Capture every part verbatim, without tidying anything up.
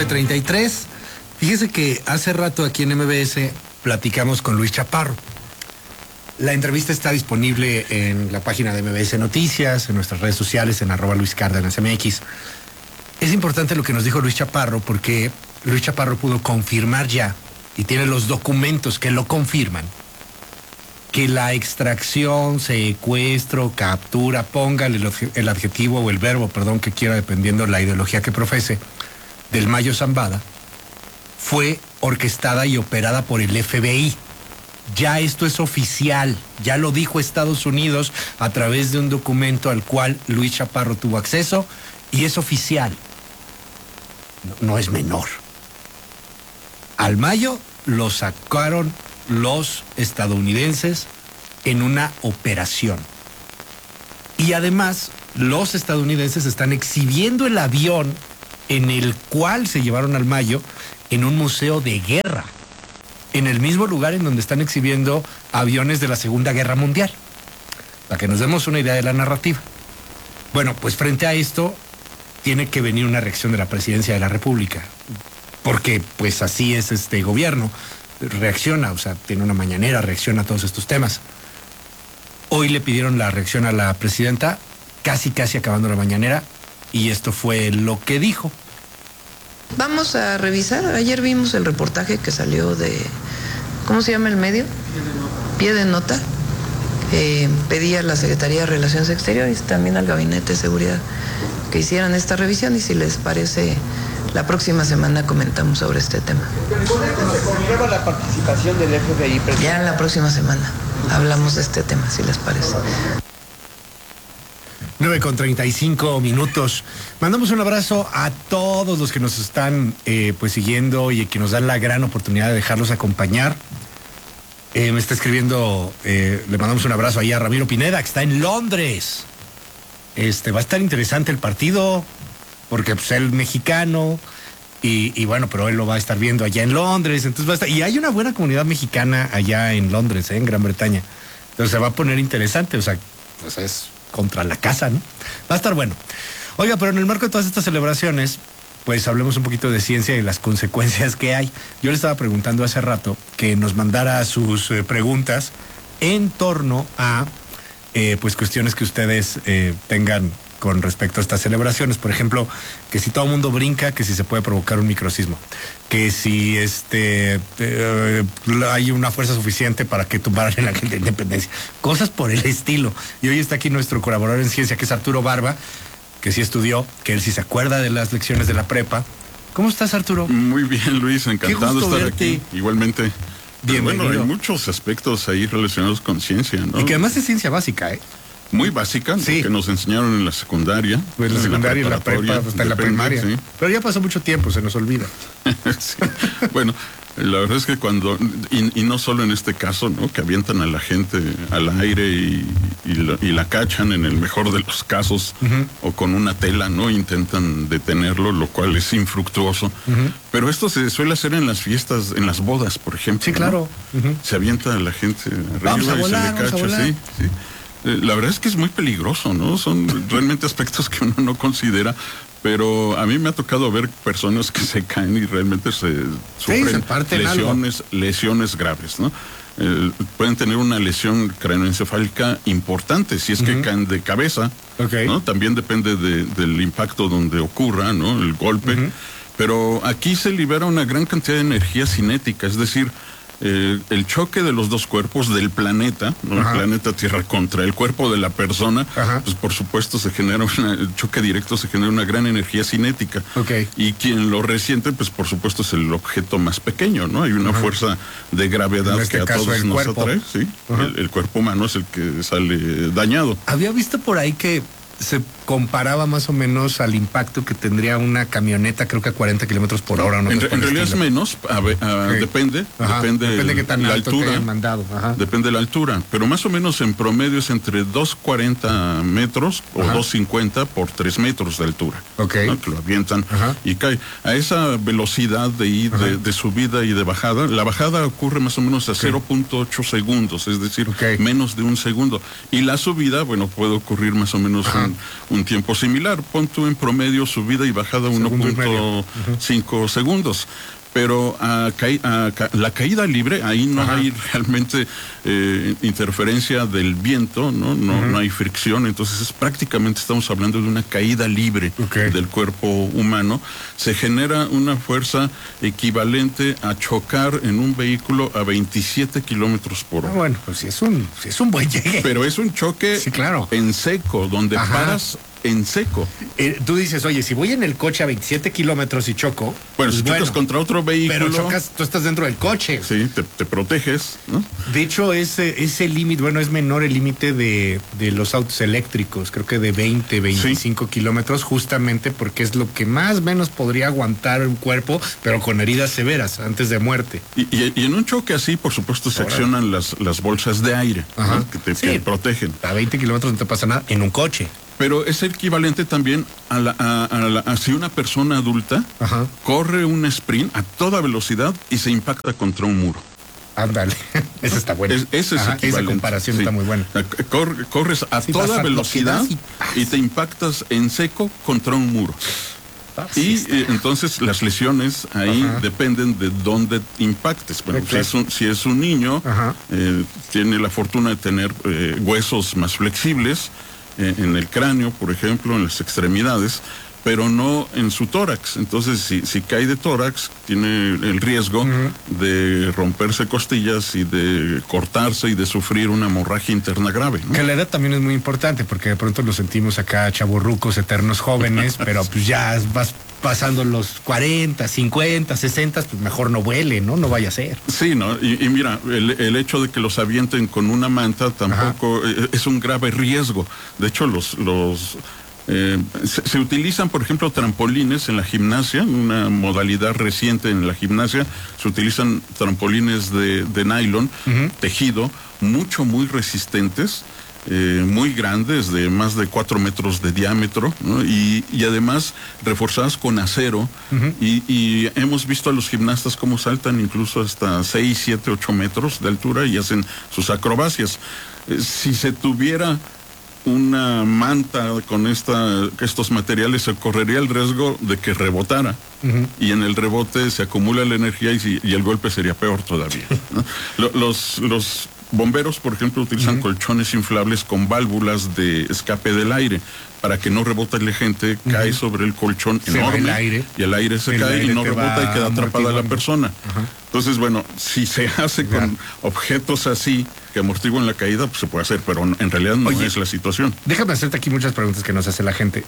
treinta y tres. Fíjese que hace rato aquí en M B S platicamos con Luis Chaparro. La entrevista está disponible en la página de M B S Noticias, en nuestras redes sociales, en arroba Luis Cárdenas M X. Es importante lo que nos dijo Luis Chaparro porque Luis Chaparro pudo confirmar ya, y tiene los documentos que lo confirman, que la extracción, secuestro, captura, póngale el, el adjetivo o el verbo, perdón, que quiera, dependiendo de la ideología que profese, del Mayo Zambada, fue orquestada y operada por el F B I. Ya esto es oficial, ya lo dijo Estados Unidos a través de un documento al cual Luis Chaparro tuvo acceso, y es oficial. No, no es menor. Al Mayo lo sacaron los estadounidenses en una operación. Y además, los estadounidenses están exhibiendo el avión en el cual se llevaron al Mayo en un museo de guerra, en el mismo lugar en donde están exhibiendo aviones de la Segunda Guerra Mundial, para que nos demos una idea de la narrativa. Bueno, pues frente a esto tiene que venir una reacción de la Presidencia de la República, porque pues así es este gobierno, reacciona, o sea, tiene una mañanera, reacciona a todos estos temas. Hoy le pidieron la reacción a la presidenta, casi casi acabando la mañanera, y esto fue lo que dijo. Vamos a revisar, ayer vimos el reportaje que salió de, ¿cómo se llama el medio? Pie de nota. Eh, pedí a la Secretaría de Relaciones Exteriores, también al Gabinete de Seguridad, que hicieran esta revisión, y si les parece, la próxima semana comentamos sobre este tema. ¿Se conlleva la participación del F B I? Ya en la próxima semana hablamos de este tema, si les parece. nueve con treinta y cinco minutos. Mandamos un abrazo a todos los que nos están eh, pues siguiendo y que nos dan la gran oportunidad de dejarlos acompañar. Eh, me está escribiendo, eh, le mandamos un abrazo ahí a Ramiro Pineda, que está en Londres. Este, va a estar interesante el partido, porque pues él mexicano, y, y bueno, pero él lo va a estar viendo allá en Londres, entonces va a estar, y hay una buena comunidad mexicana allá en Londres, ¿eh? En Gran Bretaña. Entonces se va a poner interesante, o sea, pues es contra la casa, ¿no? Va a estar bueno. Oiga, pero en el marco de todas estas celebraciones, pues hablemos un poquito de ciencia y las consecuencias que hay. Yo le estaba preguntando hace rato que nos mandara sus eh, preguntas en torno a eh, pues cuestiones que ustedes eh, tengan con respecto a estas celebraciones. Por ejemplo, que si todo el mundo brinca, que si se puede provocar un microsismo, que si este eh, hay una fuerza suficiente para que tumbaran el ángel de independencia, cosas por el estilo. Y hoy está aquí nuestro colaborador en ciencia, que es Arturo Barba, que sí estudió, que él sí se acuerda de las lecciones de la prepa. ¿Cómo estás, Arturo? Muy bien, Luis, encantado de estar verte. aquí. Igualmente. Bienvenido. Bueno, hay muchos aspectos ahí relacionados con ciencia, ¿no? Y que además es ciencia básica, ¿eh? Muy básica, sí, que nos enseñaron en la secundaria. Pues la secundaria y la prepa, hasta en la primaria. Sí. Pero ya pasó mucho tiempo, se nos olvida. Sí. Bueno, la verdad es que cuando, y, y no solo en este caso, ¿no? Que avientan a la gente al aire y, y, la, y la cachan en el mejor de los casos, uh-huh. o con una tela, ¿no? Intentan detenerlo, lo cual es infructuoso. Uh-huh. Pero esto se suele hacer en las fiestas, en las bodas, por ejemplo. Sí, claro. ¿no? Uh-huh. Se avienta a la gente arriba y volar, se le cacha, sí, sí. La verdad es que es muy peligroso, ¿no? Son realmente aspectos que uno no considera, pero a mí me ha tocado ver personas que se caen y realmente se sufren sí, lesiones, lesiones graves, ¿no? Eh, pueden tener una lesión craneoencefálica importante si es que uh-huh. caen de cabeza, okay. ¿no? También depende de, del impacto donde ocurra, ¿no? El golpe, uh-huh. pero aquí se libera una gran cantidad de energía cinética, es decir, Eh, el choque de los dos cuerpos del planeta, ¿no? El planeta Tierra contra el cuerpo de la persona, ajá. pues por supuesto se genera una, el choque directo se genera una gran energía cinética. Okay. Y quien lo resiente, pues por supuesto es el objeto más pequeño, ¿no? Hay una ajá. fuerza de gravedad este que a todos nos cuerpo. atrae, sí. El, el cuerpo humano es el que sale dañado. Había visto por ahí que se comparaba más o menos al impacto que tendría una camioneta, creo que a cuarenta kilómetros por hora. En, en realidad es menos, a, a, okay. depende, Ajá, depende, depende de qué tan la alto altura, te hayan mandado. Ajá. Depende de la altura, pero más o menos en promedio es entre doscientos cuarenta metros o Ajá. doscientos cincuenta por tres metros de altura. Okay. ¿no? Que lo avientan Ajá. y cae. A esa velocidad de, ir, de, de subida y de bajada, la bajada ocurre más o menos a okay. cero punto ocho segundos, es decir, okay. menos de un segundo. Y la subida, bueno, puede ocurrir más o menos un, un tiempo similar. Pon tú en promedio subida y bajada uno punto cinco segundos. Pero a, a, a la caída libre, ahí no Ajá. hay realmente eh, interferencia del viento, ¿no? No, uh-huh. no hay fricción, entonces es, prácticamente estamos hablando de una caída libre okay. del cuerpo humano. Se genera una fuerza equivalente a chocar en un vehículo a veintisiete kilómetros por hora. Ah, bueno, pues sí es un, sí es un buen llegue. Pero es un choque sí, claro. en seco, donde Ajá. paras en seco. Eh, tú dices, oye, si voy en el coche a veintisiete kilómetros y choco. Bueno, pues si chocas bueno, contra otro vehículo. Pero chocas, tú estás dentro del coche. Sí, te, te proteges, ¿no? De hecho, ese, ese límite, bueno, es menor el límite de, de los autos eléctricos, creo que de veinte, veinticinco sí. kilómetros, justamente porque es lo que más o menos podría aguantar un cuerpo, pero con heridas severas, antes de muerte. Y, y, y en un choque así, por supuesto, se Ahora. accionan las, las bolsas de aire, ¿no? que te sí. que protegen. A veinte kilómetros no te pasa nada en un coche. Pero es equivalente también a la, a, a la a si una persona adulta Ajá. corre un sprint a toda velocidad y se impacta contra un muro. Ándale, esa está buena. Es, ese es Ajá, esa comparación sí. está muy buena. Corre, corres a sí, toda velocidad y, y te impactas en seco contra un muro. Y eh, entonces las lesiones ahí Ajá. dependen de dónde impactes. Bueno, si es un, si es un niño, eh, tiene la fortuna de tener eh, huesos más flexibles, en el cráneo, por ejemplo, en las extremidades, pero no en su tórax. Entonces, si, si cae de tórax, tiene el riesgo uh-huh. de romperse costillas y de cortarse y de sufrir una hemorragia interna grave, ¿no? Que la edad también es muy importante, porque de pronto lo sentimos acá chavorrucos, eternos jóvenes, pero pues ya vas pasando los cuarenta, cincuenta, sesenta, pues mejor no vuele, ¿no? No vaya a ser. Sí, ¿no? Y, y mira, el, el hecho de que los avienten con una manta tampoco Ajá. es un grave riesgo. De hecho, los... los Eh, se, se utilizan, por ejemplo, trampolines en la gimnasia, una modalidad reciente en la gimnasia, se utilizan trampolines de, de nylon, uh-huh. tejido, mucho, muy resistentes, eh, muy grandes, de más de cuatro metros de diámetro, ¿no? y, y además reforzadas con acero, uh-huh. y, y hemos visto a los gimnastas cómo saltan incluso hasta seis, siete, ocho metros de altura y hacen sus acrobacias. Eh, si se tuviera una manta con esta, estos materiales, se correría el riesgo de que rebotara. Uh-huh. Y en el rebote se acumula la energía y, si, y el golpe sería peor todavía, ¿no? los, los bomberos, por ejemplo, utilizan uh-huh. colchones inflables con válvulas de escape del aire para que no rebote la gente, uh-huh. cae sobre el colchón se enorme el aire, y el aire se el cae aire y no rebota y queda atrapada la persona. Uh-huh. Entonces, bueno, si se hace con yeah. objetos así que amortiguan la caída, pues se puede hacer, pero en realidad no Oye, es la situación. Déjame hacerte aquí muchas preguntas que nos hace la gente.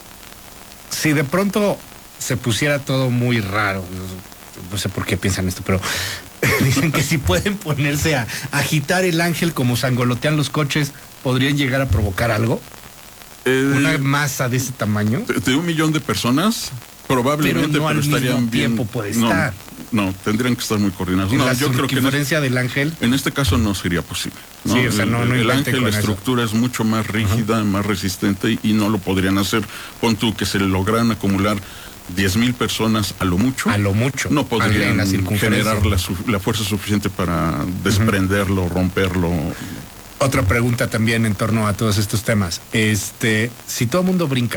Si de pronto se pusiera todo muy raro, no sé por qué piensan esto, pero dicen que si pueden ponerse a agitar el ángel como sangolotean los coches, ¿podrían llegar a provocar algo? Eh, ¿Una masa de ese tamaño? De, de un millón de personas, probablemente, pero, no pero al estarían mismo bien. Tiempo puede estar. No, no, tendrían que estar muy coordinados. No, la yo creo que en este, del ángel. En este caso no sería posible, ¿no? Sí, o sea, no, no el, el ángel, la eso. estructura es mucho más rígida, uh-huh. más resistente y, y no lo podrían hacer. Pon tú que se logran acumular diez mil personas a lo mucho. A lo mucho. No podrían la generar la, la fuerza suficiente para desprenderlo, uh-huh. romperlo. Otra pregunta también en torno a todos estos temas. Este, si todo el mundo brinca,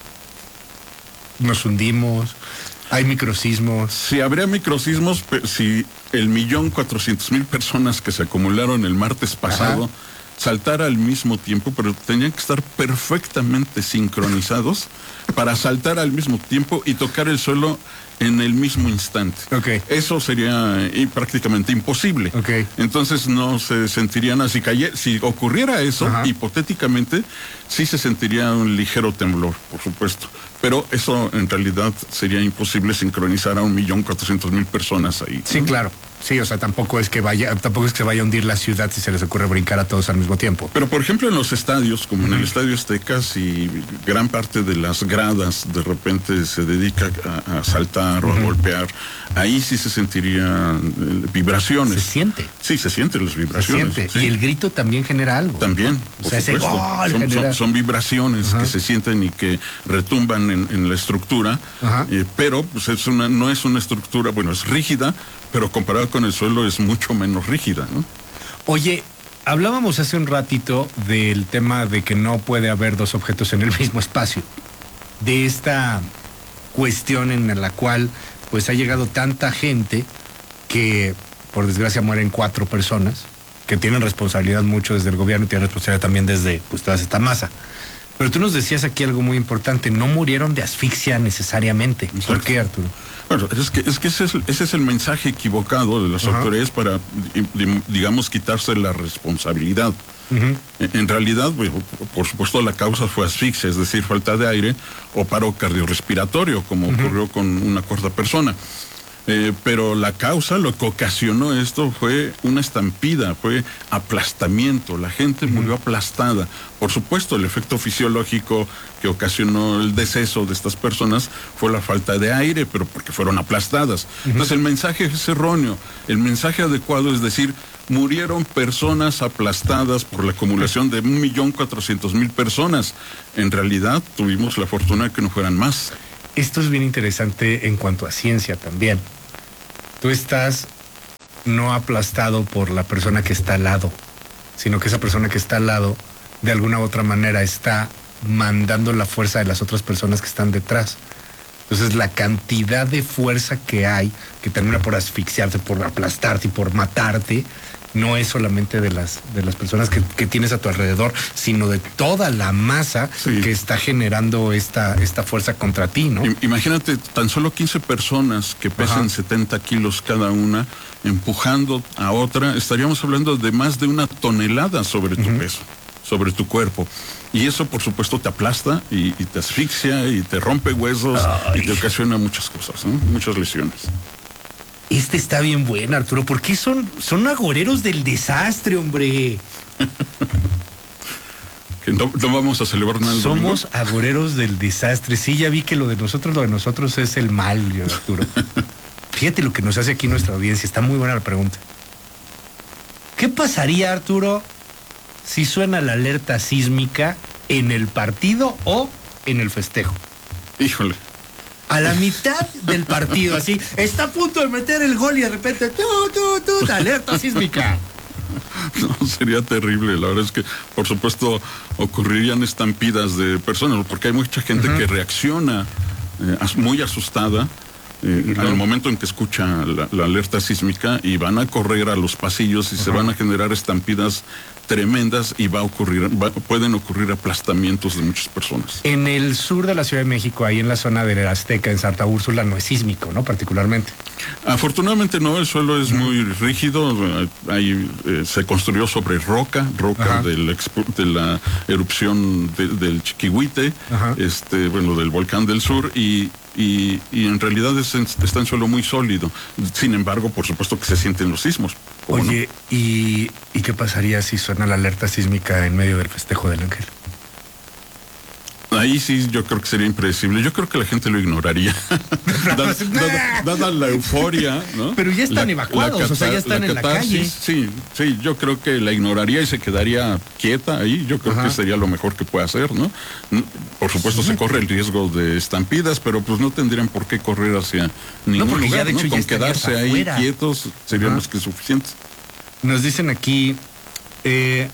nos hundimos, hay microsismos. Si habría microsismos, si el millón cuatrocientos mil personas que se acumularon el martes pasado Ajá. saltara al mismo tiempo, pero tenían que estar perfectamente sincronizados para saltar al mismo tiempo y tocar el suelo en el mismo instante. Okay. Eso sería y, prácticamente imposible. Okay. Entonces no se sentirían así. Calle, si ocurriera eso, Ajá. hipotéticamente, sí se sentiría un ligero temblor, por supuesto. Pero eso en realidad sería imposible sincronizar a un millón cuatrocientos mil personas ahí. Sí, ¿no? Claro. Sí, o sea, tampoco es que vaya, tampoco es que se vaya a hundir la ciudad si se les ocurre brincar a todos al mismo tiempo. Pero por ejemplo en los estadios, como en el Estadio Azteca, si gran parte de las gradas de repente se dedica a, a saltar uh-huh. o a golpear, ahí sí se sentirían eh, vibraciones. Se siente. Sí, se sienten las vibraciones. Se siente. Sí. Y el grito también genera algo. También, o sea, ese gol son, genera... son, son vibraciones uh-huh. que se sienten y que retumban en, en la estructura, uh-huh. eh, pero pues, es una, no es una estructura, bueno, es rígida, pero comparado con el suelo es mucho menos rígida, ¿no? Oye, hablábamos hace un ratito del tema de que no puede haber dos objetos en el mismo espacio. De esta cuestión en la cual pues ha llegado tanta gente que por desgracia mueren cuatro personas que tienen responsabilidad mucho desde el gobierno y tienen responsabilidad también desde pues toda esta masa. Pero tú nos decías aquí algo muy importante, no murieron de asfixia necesariamente. ¿Por qué, Arturo? Bueno, es que, es que ese, es, ese es el mensaje equivocado de las Ajá. autoridades para, digamos, quitarse la responsabilidad. Uh-huh. En realidad, bueno, por supuesto, la causa fue asfixia, es decir, falta de aire o paro cardiorrespiratorio, como uh-huh. ocurrió con una cuarta persona. Eh, pero la causa, lo que ocasionó esto fue una estampida, fue aplastamiento, la gente uh-huh. murió aplastada. Por supuesto, el efecto fisiológico que ocasionó el deceso de estas personas fue la falta de aire, pero porque fueron aplastadas. Uh-huh. Entonces el mensaje es erróneo, el mensaje adecuado es decir, murieron personas aplastadas por la acumulación de un millón cuatrocientos mil personas. En realidad tuvimos la fortuna de que no fueran más. Esto es bien interesante en cuanto a ciencia también. Tú estás no aplastado por la persona que está al lado, sino que esa persona que está al lado, de alguna u otra manera, está mandando la fuerza de las otras personas que están detrás. Entonces, la cantidad de fuerza que hay, que termina por asfixiarte, por aplastarte y por matarte, no es solamente de las de las personas que, que tienes a tu alrededor, sino de toda la masa sí. que está generando esta, esta fuerza contra ti, ¿no? Imagínate, tan solo quince personas que pesan Ajá. setenta kilos cada una, empujando a otra, estaríamos hablando de más de una tonelada sobre tu uh-huh. peso, sobre tu cuerpo. Y eso, por supuesto, te aplasta y, y te asfixia y te rompe huesos Ay. y te ocasiona muchas cosas, ¿no? Muchas lesiones. Este está bien bueno, Arturo. ¿Por qué son, son agoreros del desastre, hombre? Que no, no vamos a celebrar nada. Somos agoreros del desastre. Sí, ya vi que lo de nosotros, lo de nosotros es el mal, Arturo. Fíjate lo que nos hace aquí nuestra audiencia. Está muy buena la pregunta. ¿Qué pasaría, Arturo, si suena la alerta sísmica en el partido o en el festejo? Híjole. A la mitad del partido, así, está a punto de meter el gol y de repente, tú, tú, tú, alerta sísmica. No, sería terrible. La verdad es que, por supuesto, ocurrirían estampidas de personas, porque hay mucha gente uh-huh. que reacciona eh, muy asustada eh, uh-huh. al momento en que escucha la, la alerta sísmica y van a correr a los pasillos y uh-huh. se van a generar estampidas tremendas y va a ocurrir, va, pueden ocurrir aplastamientos de muchas personas. En el sur de la Ciudad de México, ahí en la zona de la Azteca, en Santa Úrsula, no es sísmico, ¿no? Particularmente. Afortunadamente no, el suelo es uh-huh. muy rígido, ahí eh, se construyó sobre roca, roca de la, de la erupción de, del Chiquihuite, uh-huh. este, bueno, del volcán del sur, y Y, y en realidad es en, está en suelo muy sólido. Sin embargo, por supuesto que se sienten los sismos. Oye, no? ¿y, ¿y qué pasaría si suena la alerta sísmica en medio del festejo del Ángel? Ahí sí yo creo que sería impredecible. Yo creo que la gente lo ignoraría. dada, dada, dada la euforia, ¿no? Pero ya están la, evacuados, la cata, o sea, ya están la en catarsis, la calle. Sí, sí, yo creo que la ignoraría y se quedaría quieta ahí. Yo creo Ajá. que sería lo mejor que puede hacer, ¿no? Por supuesto sí. se corre el riesgo de estampidas, pero pues no tendrían por qué correr hacia ningún no, lugar, ya de hecho, ¿no? Con quedarse ahí afuera. quietos sería Ajá. más que suficiente. Nos dicen aquí eh,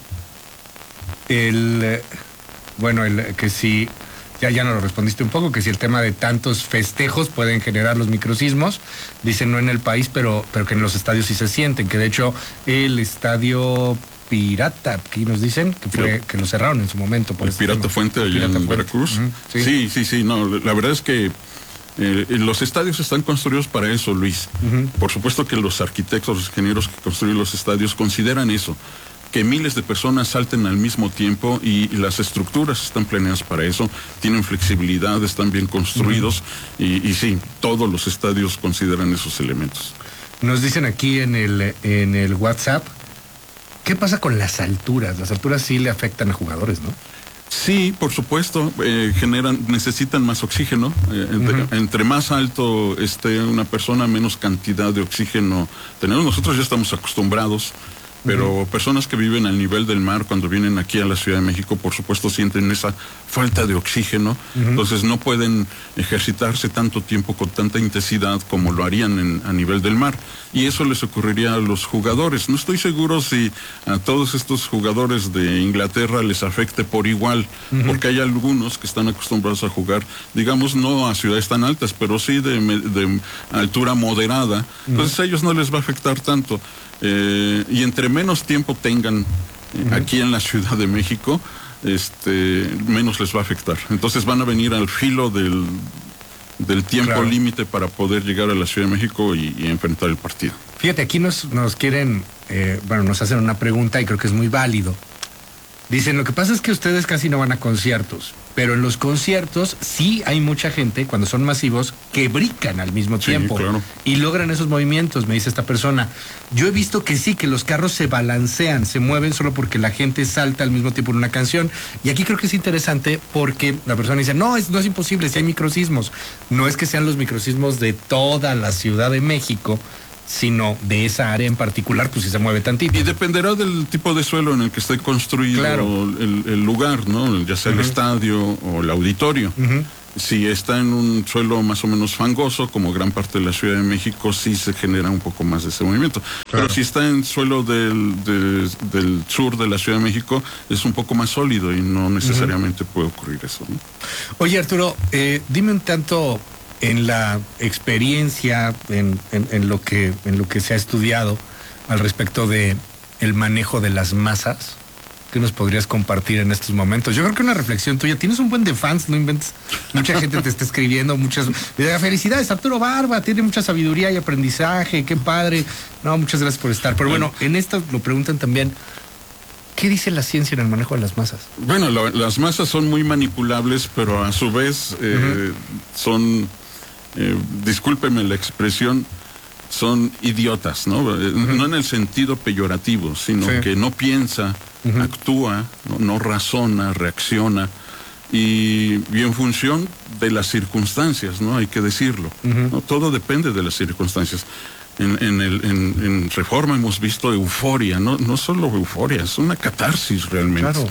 el... Bueno, el, que si, ya, ya nos lo respondiste un poco, que si el tema de tantos festejos pueden generar los microsismos, dicen no en el país, pero, pero que en los estadios sí se sienten, que de hecho el estadio Pirata, aquí nos dicen que fue que lo cerraron en su momento. Por el este Pirata tema. Fuente, allá Pirata en Fuente. Veracruz. Uh-huh, sí. sí, sí, sí, no, la verdad es que eh, los estadios están construidos para eso, Luis. Uh-huh. Por supuesto que los arquitectos, los ingenieros que construyen los estadios consideran eso, que miles de personas salten al mismo tiempo y, y las estructuras están planeadas para eso, tienen flexibilidad, están bien construidos uh-huh. y, y sí, todos los estadios consideran esos elementos. Nos dicen aquí en el, en el WhatsApp, ¿qué pasa con las alturas? Las alturas sí le afectan a jugadores, ¿no? Sí, por supuesto, eh, generan, necesitan más oxígeno. Eh, entre, uh-huh. entre más alto esté una persona, menos cantidad de oxígeno tenemos. Nosotros ya estamos acostumbrados pero Uh-huh. personas que viven al nivel del mar cuando vienen aquí a la Ciudad de México, por supuesto sienten esa falta de oxígeno, Uh-huh. entonces no pueden ejercitarse tanto tiempo con tanta intensidad como lo harían en, a nivel del mar, y eso les ocurriría a los jugadores. No estoy seguro si a todos estos jugadores de Inglaterra les afecte por igual, uh-huh. porque hay algunos que están acostumbrados a jugar, digamos, no a ciudades tan altas, pero sí de, de altura moderada, uh-huh. entonces a ellos no les va a afectar tanto. Eh, y entre menos tiempo tengan eh, uh-huh. aquí en la Ciudad de México, este, menos les va a afectar. Entonces van a venir al filo del, del tiempo claro. límite para poder llegar a la Ciudad de México y, y enfrentar el partido. Fíjate, aquí nos, nos quieren, eh, bueno, nos hacen una pregunta y creo que es muy válido. Dicen, lo que pasa es que ustedes casi no van a conciertos, pero en los conciertos sí hay mucha gente, cuando son masivos, que brincan al mismo sí, tiempo claro. y logran esos movimientos, me dice esta persona. Yo he visto que sí, que los carros se balancean, se mueven solo porque la gente salta al mismo tiempo en una canción. Y aquí creo que es interesante porque la persona dice, no, es, no es imposible, si hay microsismos. No es que sean los microsismos de toda la Ciudad de México, sino de esa área en particular, pues si se mueve tantito. Y dependerá del tipo de suelo en el que esté construido claro. el, el lugar, ¿no? Ya sea uh-huh. el estadio o el auditorio. Uh-huh. Si está en un suelo más o menos fangoso, como gran parte de la Ciudad de México, sí se genera un poco más de ese movimiento. Claro. Pero si está en suelo del, de, del sur de la Ciudad de México, es un poco más sólido y no necesariamente uh-huh. puede ocurrir eso, ¿no? Oye, Arturo, eh, dime un tanto... en la experiencia, en, en, en, lo que, en lo que se ha estudiado al respecto de el manejo de las masas, ¿qué nos podrías compartir en estos momentos? Yo creo que una reflexión tuya, tienes un buen de fans, no inventes, mucha gente te está escribiendo, muchas, felicidades Arturo Barba, tiene mucha sabiduría y aprendizaje, qué padre, no, muchas gracias por estar, pero bueno, en esto lo preguntan también, ¿qué dice la ciencia en el manejo de las masas? Bueno, lo, las masas son muy manipulables, pero a su vez eh, uh-huh. son... Eh, discúlpeme la expresión, son idiotas, ¿no? Uh-huh. No en el sentido peyorativo, sino sí. que no piensa, uh-huh. actúa, ¿no? no razona, reacciona, y, y en función de las circunstancias, ¿no? Hay que decirlo, uh-huh. ¿no? Todo depende de las circunstancias. En, en, el, en, en Reforma hemos visto euforia, no, no solo euforia, es una catarsis realmente. Claro.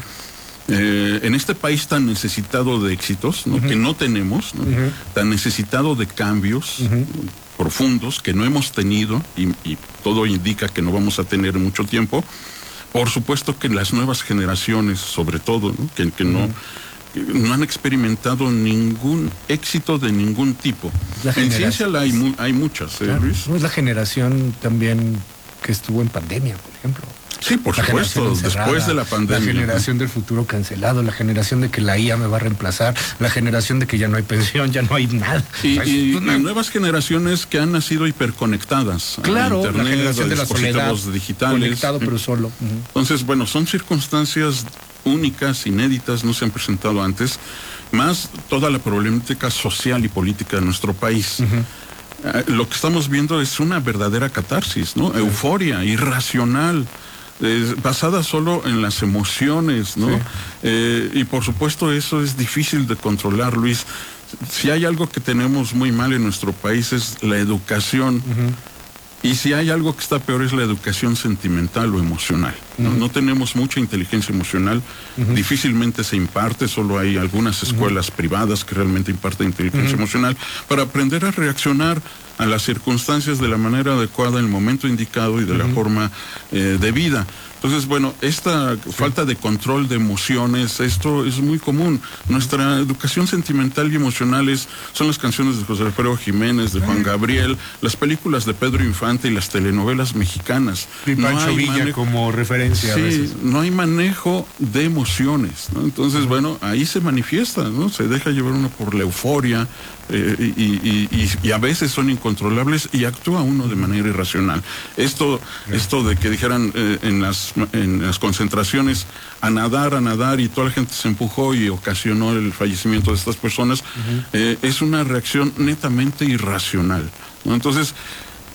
Eh, en este país tan necesitado de éxitos, ¿no? Uh-huh. que no tenemos, ¿no? Uh-huh. tan necesitado de cambios uh-huh. profundos que no hemos tenido y, y todo indica que no vamos a tener en mucho tiempo. Por supuesto que las nuevas generaciones, sobre todo, ¿no? que, que uh-huh. no, que no han experimentado ningún éxito de ningún tipo. En ciencia la hay, mu- hay muchas, ¿eh, claro. Luis? No es la generación también que estuvo en pandemia, por ejemplo. Sí, por la supuesto, después de la pandemia. La generación del futuro cancelado, la generación de que la I A me va a reemplazar, la generación de que ya no hay pensión, ya no hay nada. Y, y, y nuevas generaciones que han nacido hiperconectadas. Claro, a internet, la generación a de la soledad, digitales. Conectado pero solo. Uh-huh. Entonces, bueno, son circunstancias únicas, inéditas, no se han presentado antes, más toda la problemática social y política de nuestro país. Uh-huh. Uh, lo que estamos viendo es una verdadera catarsis, ¿no? Uh-huh. Euforia irracional. Eh, basada solo en las emociones, ¿no? Sí. Eh, y por supuesto eso es difícil de controlar, Luis. Si hay algo que tenemos muy mal en nuestro país es la educación. Uh-huh. Y si hay algo que está peor es la educación sentimental o emocional. Uh-huh. No, no tenemos mucha inteligencia emocional, uh-huh. difícilmente se imparte, solo hay algunas escuelas uh-huh. privadas que realmente imparten inteligencia uh-huh. emocional para aprender a reaccionar a las circunstancias de la manera adecuada, en el momento indicado y de uh-huh. la forma eh, debida. Entonces, bueno, esta sí. falta de control de emociones, esto es muy común. Nuestra educación sentimental y emocional es, son las canciones de José Alfredo Jiménez, de Juan Gabriel, las películas de Pedro Infante y las telenovelas mexicanas. Y Pancho no Villa manejo, como referencia sí, a veces. No hay manejo de emociones, ¿no? Entonces, uh-huh. bueno, ahí se manifiesta, ¿no? Se deja llevar uno por la euforia, Eh, y, y, y, y a veces son incontrolables y actúa uno de manera irracional. Esto, yeah. esto de que dijeran eh, en, las, en las concentraciones a nadar, a nadar y toda la gente se empujó y ocasionó el fallecimiento de estas personas, uh-huh. eh, es una reacción netamente irracional, ¿no? Entonces,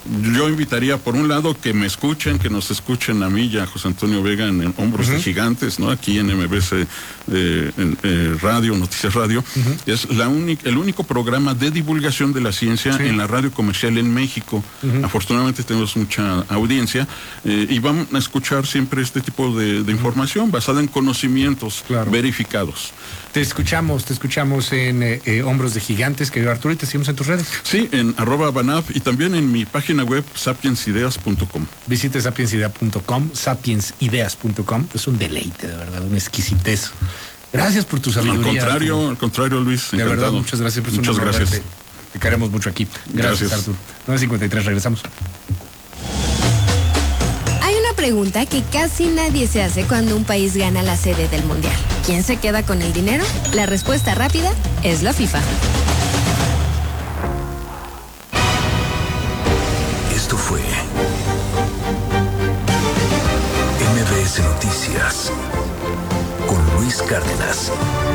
yo invitaría, por un lado, que me escuchen, que nos escuchen a mí y a José Antonio Vega en, en Hombros uh-huh. de Gigantes, ¿no? Aquí en M B C eh, en, eh, Radio, Noticias Radio. Uh-huh. Es la única, el único programa de divulgación de la ciencia sí. en la radio comercial en México. Uh-huh. Afortunadamente tenemos mucha audiencia eh, y vamos a escuchar siempre este tipo de, de información uh-huh. basada en conocimientos claro. verificados. Te escuchamos, te escuchamos en eh, eh, Hombros de Gigantes, querido Arturo, y te seguimos en tus redes. Sí, en arroba banaf y también en mi página web sapiens ideas punto com. Visite sapiens ideas punto com, sapiens ideas punto com. Es un deleite, de verdad, una exquisitez. Gracias por tu sabiduría. Al contrario, Arturo. al contrario, Luis. De encantado. verdad, muchas gracias. Por muchas gracias. Te, te queremos mucho aquí. Gracias, gracias. Arturo. nueve cincuenta y tres, regresamos. Pregunta que casi nadie se hace cuando un país gana la sede del Mundial. ¿Quién se queda con el dinero? La respuesta rápida es la FIFA. Esto fue M B S Noticias con Luis Cárdenas.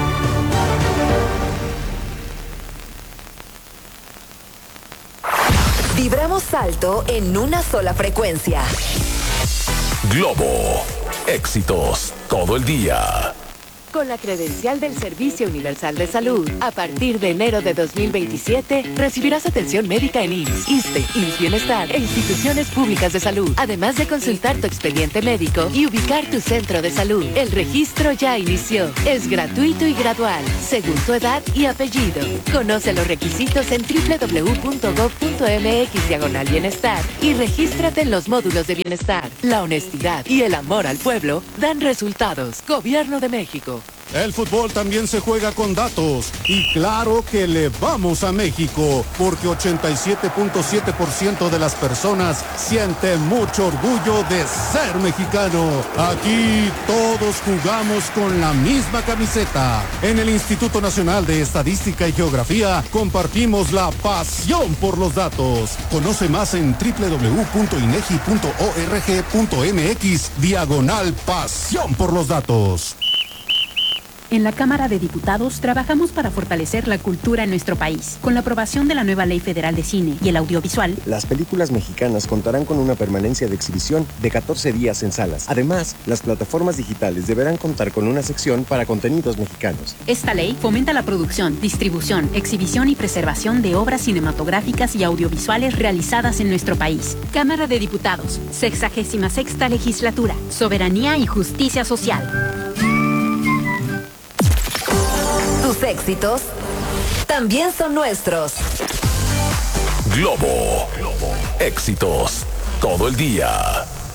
Vibramos alto en una sola frecuencia. Globo. Éxitos todo el día. Con la credencial del Servicio Universal de Salud, a partir de enero de dos mil veintisiete, recibirás atención médica en I M S S, ISSSTE, I M S S Bienestar e instituciones públicas de salud, además de consultar tu expediente médico y ubicar tu centro de salud. El registro ya inició. Es gratuito y gradual, según tu edad y apellido. Conoce los requisitos en doble u doble u doble u punto gob punto eme equis diagonal bienestar y regístrate en los módulos de bienestar. La honestidad y el amor al pueblo dan resultados. Gobierno de México. El fútbol también se juega con datos y claro que le vamos a México porque ochenta y siete punto siete por ciento de las personas sienten mucho orgullo de ser mexicano. Aquí todos jugamos con la misma camiseta. En el Instituto Nacional de Estadística y Geografía compartimos la pasión por los datos. Conoce más en doble u doble u doble u punto inegi punto org punto mx diagonal pasión por los datos. En la Cámara de Diputados trabajamos para fortalecer la cultura en nuestro país. Con la aprobación de la nueva Ley Federal de Cine y el Audiovisual, las películas mexicanas contarán con una permanencia de exhibición de catorce días en salas. Además, las plataformas digitales deberán contar con una sección para contenidos mexicanos. Esta ley fomenta la producción, distribución, exhibición y preservación de obras cinematográficas y audiovisuales realizadas en nuestro país. Cámara de Diputados, sexagésima sexta legislatura, soberanía y justicia social. Tus éxitos también son nuestros. Globo. Éxitos todo el día.